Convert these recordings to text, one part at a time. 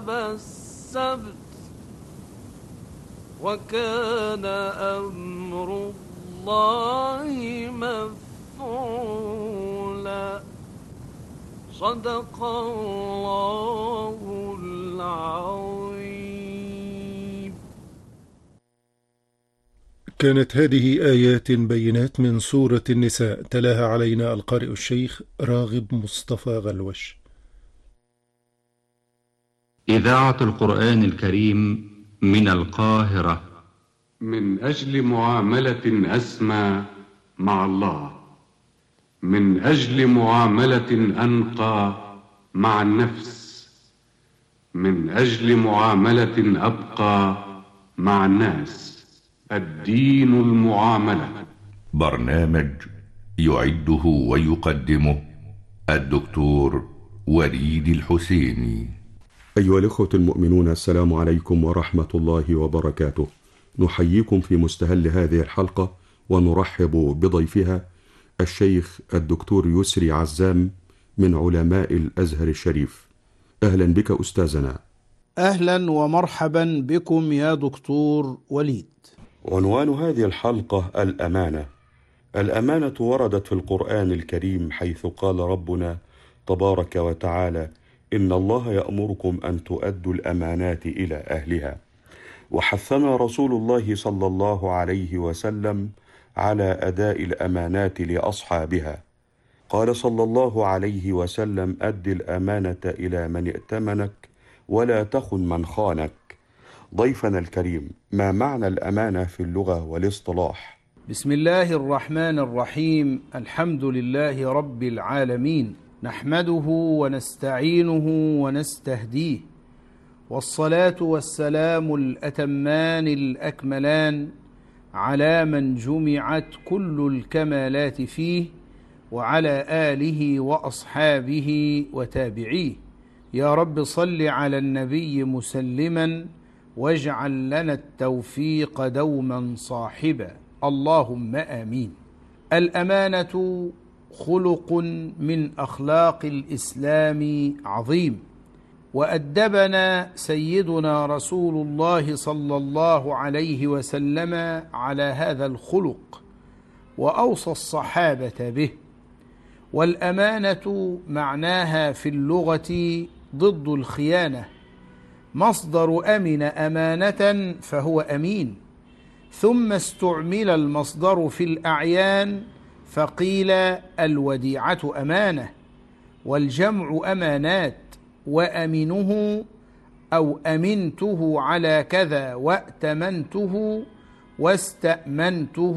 السبت وكان أمر الله مفعولا. صدق الله العظيم. كانت هذه آيات بينات من سورة النساء، تلاها علينا القارئ الشيخ راغب مصطفى غلوش. إذاعة القرآن الكريم من القاهرة. من أجل معاملة أسمى مع الله، من أجل معاملة أنقى مع النفس، من أجل معاملة أبقى مع الناس. الدين المعاملة. برنامج يعده ويقدمه الدكتور وليد الحسيني. أيها الإخوة المؤمنون، السلام عليكم ورحمة الله وبركاته. نحييكم في مستهل هذه الحلقة ونرحب بضيفها الشيخ الدكتور يسري عزام من علماء الأزهر الشريف. أهلا بك أستاذنا. أهلا ومرحبا بكم يا دكتور وليد. عنوان هذه الحلقة الأمانة. الأمانة وردت في القرآن الكريم حيث قال ربنا تبارك وتعالى: إن الله يأمركم أن تؤدوا الأمانات إلى أهلها. وحثنا رسول الله صلى الله عليه وسلم على أداء الأمانات لأصحابها. قال صلى الله عليه وسلم: أد الأمانة إلى من ائتمنك ولا تخن من خانك. ضيفنا الكريم، ما معنى الأمانة في اللغة والاصطلاح؟ بسم الله الرحمن الرحيم. الحمد لله رب العالمين، نحمده ونستعينه ونستهديه، والصلاة والسلام الأتمان الأكملان على من جمعت كل الكمالات فيه، وعلى آله وأصحابه وتابعيه. يا رب صل على النبي مسلما، واجعل لنا التوفيق دوما صاحبا، اللهم آمين. الأمانة خلق من أخلاق الإسلام عظيم، وأدبنا سيدنا رسول الله صلى الله عليه وسلم على هذا الخلق، وأوصى الصحابة به. والأمانة معناها في اللغة ضد الخيانة. مصدر أمن أمانة فهو أمين، ثم استعمل المصدر في الأعيان فقيل الوديعة أمانة، والجمع أمانات. وأمنه أو أمنته على كذا، وأتمنته واستأمنته.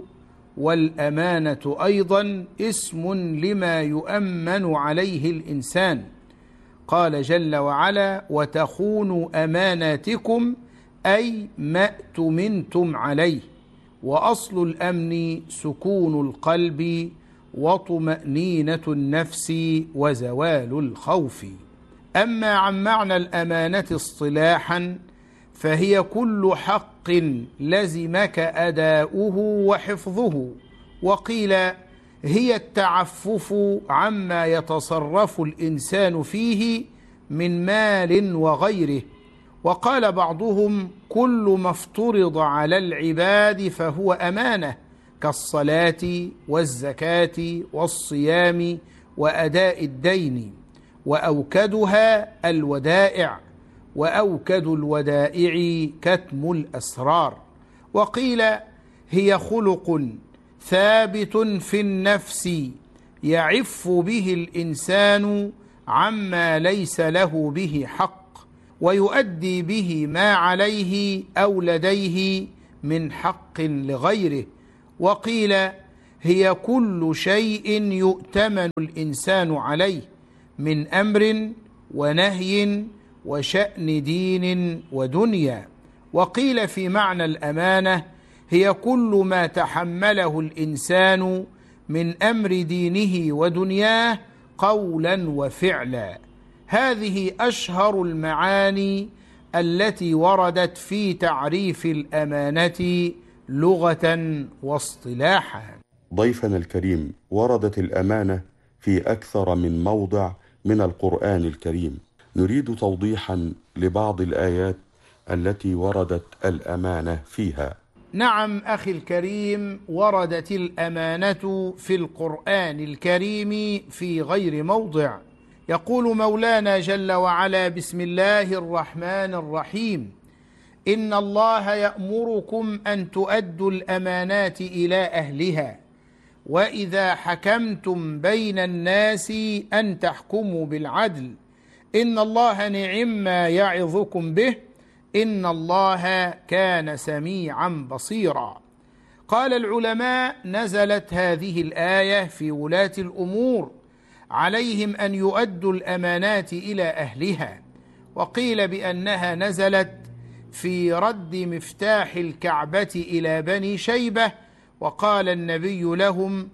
والأمانة أيضا اسم لما يؤمن عليه الإنسان. قال جل وعلا: وتخونوا أماناتكم، أي ما اؤتمنتم عليه. وأصل الأمن سكون القلب وطمأنينة النفس وزوال الخوف. أما عن معنى الأمانة اصطلاحا، فهي كل حق لزمك أداؤه وحفظه. وقيل هي التعفف عما يتصرف الإنسان فيه من مال وغيره. وقال بعضهم: كل ما افترض على العباد فهو أمانة، كالصلاة والزكاة والصيام وأداء الدين. وأوكدها الودائع، وأوكد الودائع كتم الأسرار. وقيل هي خلق ثابت في النفس يعف به الإنسان عما ليس له به حق، ويؤدي به ما عليه أو لديه من حق لغيره. وقيل هي كل شيء يؤتمن الإنسان عليه من أمر ونهي وشأن دين ودنيا. وقيل في معنى الأمانة هي كل ما تحمله الإنسان من أمر دينه ودنياه قولا وفعلا. هذه أشهر المعاني التي وردت في تعريف الأمانة لغة واصطلاحا. ضيفنا الكريم، وردت الأمانة في أكثر من موضع من القرآن الكريم. نريد توضيحا لبعض الآيات التي وردت الأمانة فيها. نعم أخي الكريم، وردت الأمانة في القرآن الكريم في غير موضع. يقول مولانا جل وعلا: بسم الله الرحمن الرحيم: إن الله يأمركم أن تؤدوا الأمانات إلى أهلها وإذا حكمتم بين الناس أن تحكموا بالعدل إن الله نعم يعظكم به إن الله كان سميعا بصيرا. قال العلماء: نزلت هذه الآية في ولاة الأمور، عليهم أن يؤدوا الأمانات إلى أهلها. وقيل بأنها نزلت في رد مفتاح الكعبة إلى بني شيبة، وقال النبي لهم: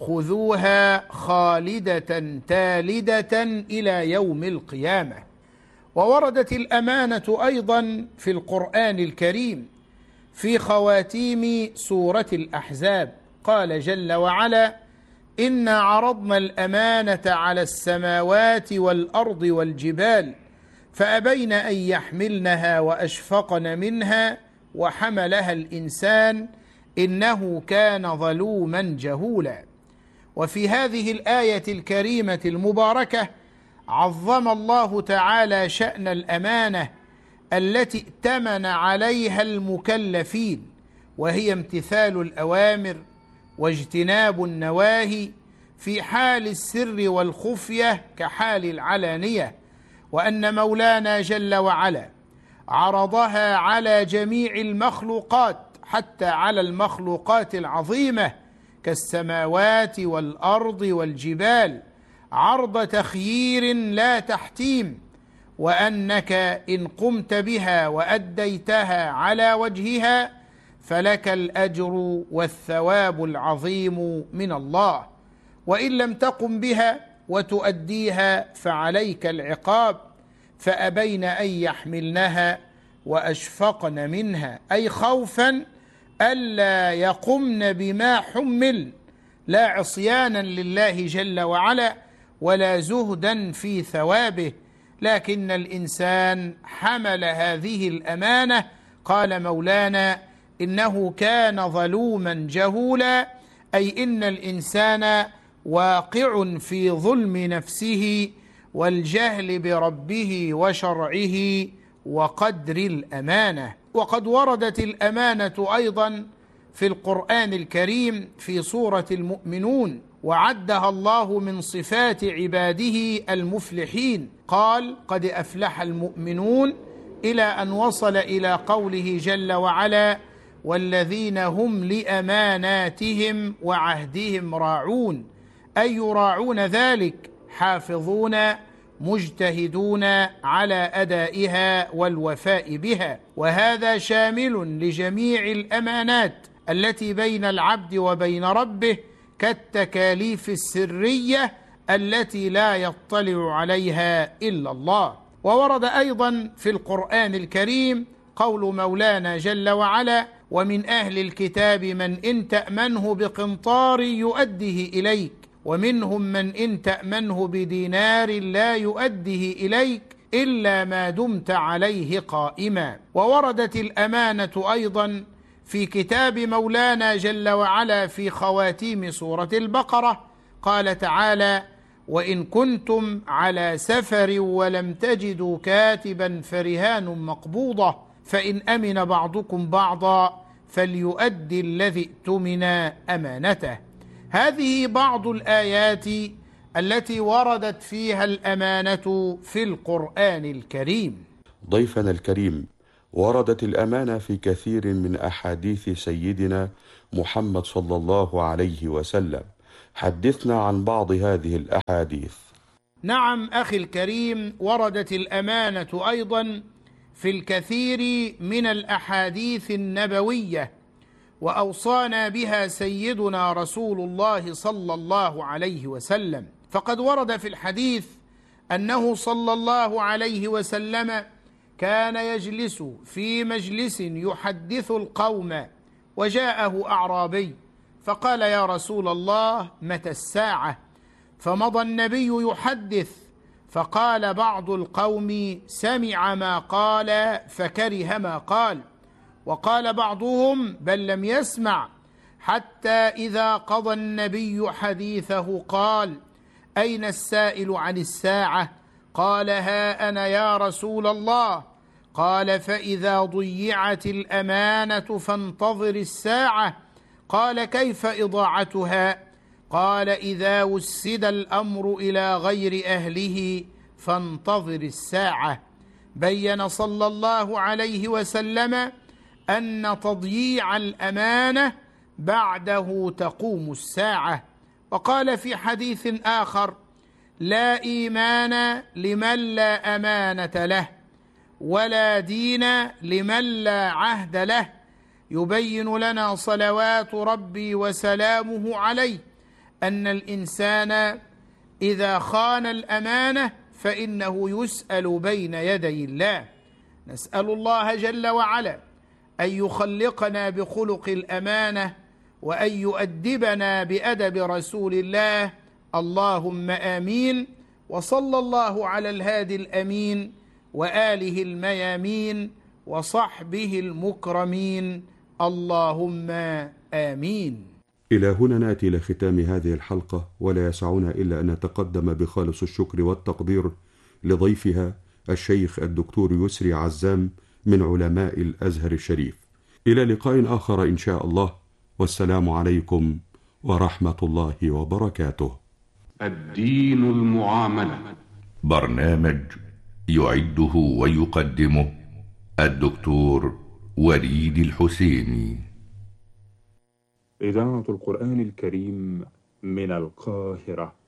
خذوها خالدة تالدة إلى يوم القيامة. ووردت الأمانة أيضا في القرآن الكريم في خواتيم سورة الأحزاب. قال جل وعلا: إنا عرضنا الأمانة على السماوات والأرض والجبال فأبين أن يحملنها وأشفقن منها وحملها الإنسان إنه كان ظلوما جهولا. وفي هذه الآية الكريمة المباركة عظم الله تعالى شأن الأمانة التي ائتمن عليها المكلفين، وهي امتثال الأوامر واجتناب النواهي في حال السر والخفية كحال العلانية، وأن مولانا جل وعلا عرضها على جميع المخلوقات حتى على المخلوقات العظيمة كالسماوات والأرض والجبال عرض تخيير لا تحتيم، وأنك إن قمت بها وأديتها على وجهها فلك الأجر والثواب العظيم من الله، وإن لم تقم بها وتؤديها فعليك العقاب. فأبين أن يحملنها وأشفقن منها، أي خوفا ألا يقمن بما حمل، لا عصيانا لله جل وعلا ولا زهدا في ثوابه، لكن الإنسان حمل هذه الأمانة. قال مولانا: إنه كان ظلوما جهولا، أي إن الإنسان واقع في ظلم نفسه والجهل بربه وشرعه وقدر الأمانة. وقد وردت الأمانة أيضا في القرآن الكريم في سورة المؤمنون، وعدها الله من صفات عباده المفلحين. قال: قد أفلح المؤمنون، إلى أن وصل إلى قوله جل وعلا: والذين هم لأماناتهم وعهدهم راعون، أي يراعون ذلك، حافظون مجتهدون على أدائها والوفاء بها. وهذا شامل لجميع الأمانات التي بين العبد وبين ربه، كالتكاليف السرية التي لا يطلع عليها إلا الله. وورد أيضا في القرآن الكريم قول مولانا جل وعلا: ومن أهل الكتاب من إن تأمنه بقنطار يؤده إليك ومنهم من إن تأمنه بدينار لا يؤده إليك إلا ما دمت عليه قائما. ووردت الأمانة أيضا في كتاب مولانا جل وعلا في خواتيم سورة البقرة. قال تعالى: وإن كنتم على سفر ولم تجدوا كاتبا فرهان مقبوضة فإن أمن بعضكم بعضا فليؤدي الذي ائتمن أمانته. هذه بعض الآيات التي وردت فيها الأمانة في القرآن الكريم. ضيفنا الكريم، وردت الأمانة في كثير من أحاديث سيدنا محمد صلى الله عليه وسلم، حدثنا عن بعض هذه الأحاديث. نعم أخي الكريم، وردت الأمانة أيضا في الكثير من الأحاديث النبوية، وأوصانا بها سيدنا رسول الله صلى الله عليه وسلم. فقد ورد في الحديث أنه صلى الله عليه وسلم كان يجلس في مجلس يحدث القوم، وجاءه أعرابي فقال: يا رسول الله، متى الساعة؟ فمضى النبي يحدث، فقال بعض القوم سمع ما قال فكره ما قال، وقال بعضهم بل لم يسمع، حتى إذا قضى النبي حديثه قال: أين السائل عن الساعة؟ قال: ها أنا يا رسول الله. قال: فإذا ضيعت الأمانة فانتظر الساعة. قال: كيف إضاعتها؟ قال: إذا وسد الأمر إلى غير أهله فانتظر الساعة. بين صلى الله عليه وسلم أن تضييع الأمانة بعده تقوم الساعة. وقال في حديث آخر: لا إيمان لمن لا أمانة له، ولا دين لمن لا عهد له. يبين لنا صلوات ربي وسلامه عليه أن الإنسان إذا خان الأمانة فإنه يسأل بين يدي الله. نسأل الله جل وعلا أن يخلقنا بخلق الأمانة، وأن يؤدبنا بأدب رسول الله، اللهم آمين. وصلى الله على الهادي الأمين وآله الميامين وصحبه المكرمين، اللهم آمين. إلى هنا نأتي إلى ختام هذه الحلقة، ولا يسعنا إلا أن نتقدم بخالص الشكر والتقدير لضيفها الشيخ الدكتور يسري عزام من علماء الأزهر الشريف. إلى لقاء آخر إن شاء الله، والسلام عليكم ورحمة الله وبركاته. الدين المعاملة، برنامج يعده ويقدمه الدكتور وليد الحسيني. إذاعة القرآن الكريم من القاهرة.